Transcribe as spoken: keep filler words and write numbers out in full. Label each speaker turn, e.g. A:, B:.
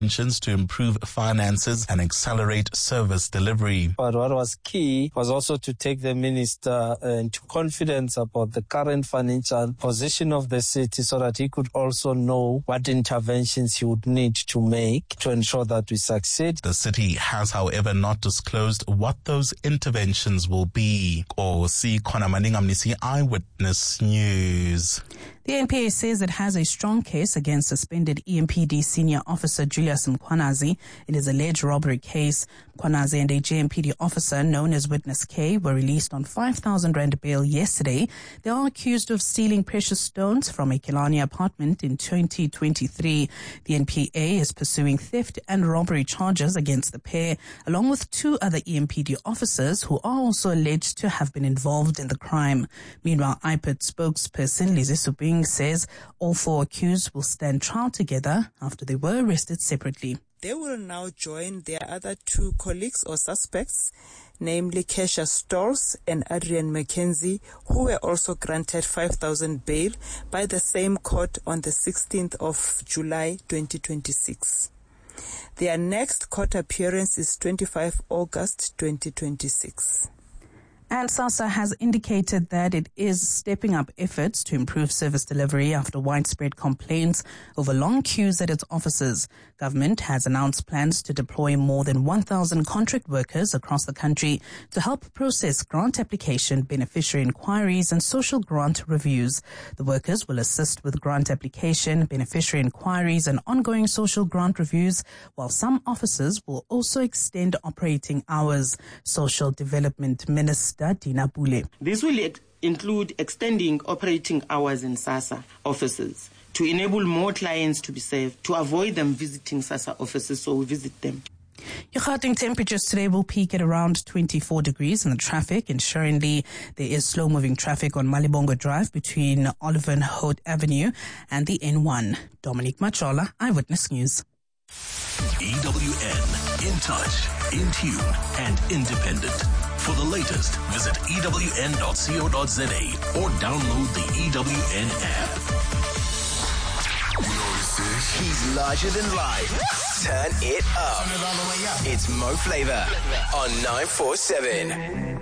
A: to improve finances and accelerate service delivery.
B: But what was key was also to take the minister uh, into confidence about the current financial position of the city so that he could also know what interventions he would need to make to ensure that we succeed.
A: The city has, however, not disclosed what those interventions will be. Or see Kona Maningamnisi, Eyewitness News.
C: The N P A says it has a strong case against suspended E M P D senior officer Julius Mkhwanazi in his alleged robbery case. Mkhwanazi and a J M P D officer known as Witness K were released on five thousand rand bail yesterday. They are accused of stealing precious stones from a Killarney apartment in twenty twenty-three. The N P A is pursuing theft and robbery charges against the pair, along with two other E M P D officers who are also alleged to have been involved in the crime. Meanwhile, I P I D spokesperson Lizzie Subing says all four accused will stand trial together after they were arrested separately.
D: They will now join their other two colleagues or suspects, namely Kesha Stolz and Adrian McKenzie, who were also granted five thousand bail by the same court on the sixteenth of July twenty twenty-six. Their next court appearance is twenty-fifth of August twenty twenty-six.
C: And SASSA has indicated that it is stepping up efforts to improve service delivery after widespread complaints over long queues at its offices. Government has announced plans to deploy more than one thousand contract workers across the country to help process grant application, beneficiary inquiries and social grant reviews. The workers will assist with grant application, beneficiary inquiries and ongoing social grant reviews, while some offices will also extend operating hours. Social Development Minister Dina Bule.
E: This will ex- include extending operating hours in SASSA offices to enable more clients to be served, to avoid them visiting SASSA offices, so we visit them.
C: Your Gauteng temperatures today will peak at around twenty-four degrees in the traffic. Ensuringly, there is slow-moving traffic on Malibongo Drive between Oliver and Holt Avenue and the N one. Dominique Machola, Eyewitness News.
F: E W N, in touch, in tune, and independent. For the latest, visit E W N dot co dot za or download the E W N app.
G: He's larger than life. Turn it up. It's Mo Flavor on nine four seven.